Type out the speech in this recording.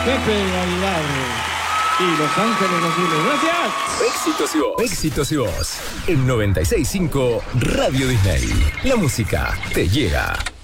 Pepe Aguilar y Los Ángeles Azules. ¡Gracias! Éxitos y vos. Éxitos y vos. En 96.5 Radio Disney. La música te llega.